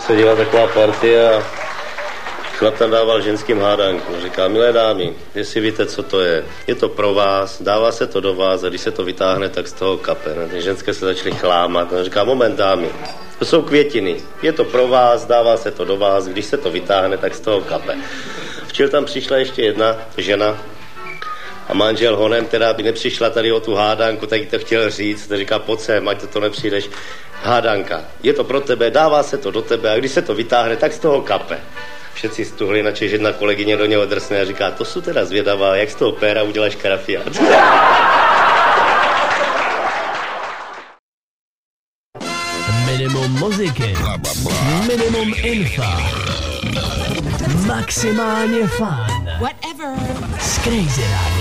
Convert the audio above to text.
seděla taková partie a chlap tam dával ženským hádanku. Říká, milé dámy, jestli víte, co to je. Je to pro vás, dává se to do vás a když se to vytáhne, tak z toho kape. Ty ženské se začaly chlámat. A říká, moment dámy, to jsou květiny. Je to pro vás, dává se to do vás, když se to vytáhne, tak z toho kape. Včera tam přišla ještě jedna žena a manžel honem, která by nepřišla tady o tu hádanku, tak jí to chtěl říct. To říká, pojď sem, ať to nepřijdeš. Hádanka, je to pro tebe, dává se to do tebe a když se to vytáhne, tak z toho kape. Všetci stuhli, načež jedna kolegyně do něho drsne a říká, to jsou teda zvědavá, jak z toho péra uděláš karafiát. Minimum muziky, minimum infa, maximálně fun. Whatever. S Crazy Radio.